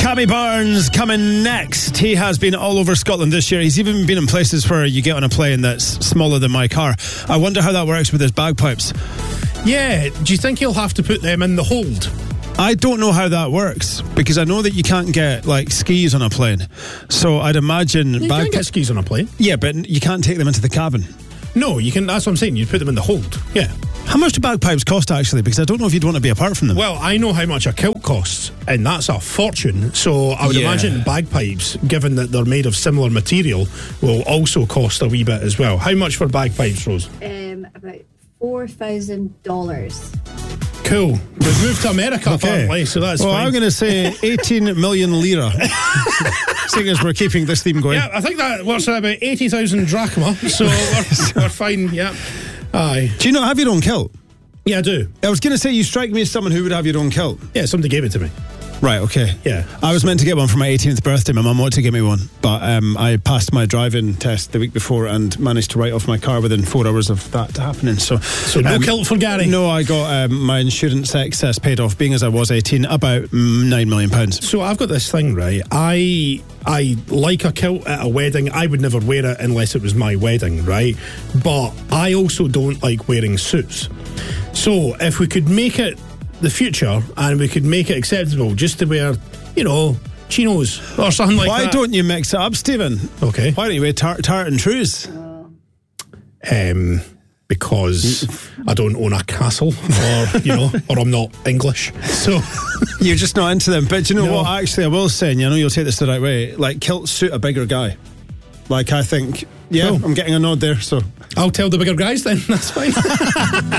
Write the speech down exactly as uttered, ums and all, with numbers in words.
Cammy Barnes coming next. He has been all over Scotland this year. He's even been in places where you get on a plane that's smaller than my car. I wonder how that works with his bagpipes. Yeah, do you think he'll have to put them in the hold? I don't know how that works, because I know that you can't get like skis on a plane. So I'd imagine You bag- can get skis on a plane. Yeah, but you can't take them into the cabin. No, you can. That's what I'm saying. You put them in the hold. Yeah. How much do bagpipes cost, actually? Because I don't know if you'd want to be apart from them. Well, I know how much a kilt costs, and that's a fortune. So I would Yeah. imagine bagpipes, given that they're made of similar material, will also cost a wee bit as well. How much for bagpipes, Rose? Um, about four thousand dollars. Cool. We've moved to America, Okay. apparently, so that's well, fine. I'm going to say eighteen million lira. Seeing as we're keeping this theme going. Yeah, I think that works out about eighty thousand drachma, so we're, we're fine, yeah. Aye. Do you not have your own kilt? Yeah, I do. I was going to say, you strike me as someone who would have your own kilt. Yeah, somebody gave it to me. Right, okay. Yeah. I was meant to get one for my eighteenth birthday. My mum wanted to give me one, but um, I passed my driving test the week before and managed to write off my car within four hours of that happening. So, So no um, kilt for Gary? No, I got um, my insurance excess paid off, being as I was eighteen, about mm, nine million pounds. So I've got this thing, right? I I like a kilt at a wedding. I would never wear it unless it was my wedding, right? But I also don't like wearing suits. So if we could make it the future and we could make it acceptable just to wear, you know, chinos or something like Why that. don't you mix it up, Stephen? Okay. Why don't you wear tar- tartan trews? Um, because I don't own a castle, or you know, or I'm not English. So You're just not into them. But do you know No. what? Actually, I will say, and I know you'll take this the right way, like, kilts suit a bigger guy. Like, I think, yeah, Cool. I'm getting a nod there, so... I'll tell the bigger guys then. That's fine.